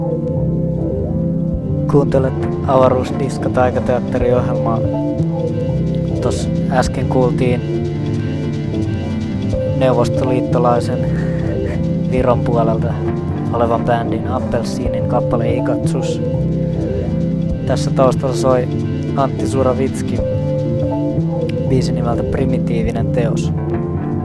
Kuuntelet Avaruusdisko-taikateatteriohjelmaa. Tuossa äsken kuultiin neuvostoliittolaisen Viron puolelta olevan bändin Appelsiinin kappale Ikatsus. Tässä taustalla soi Antti Surovitski, biisi nimeltä Primitiivinen teos.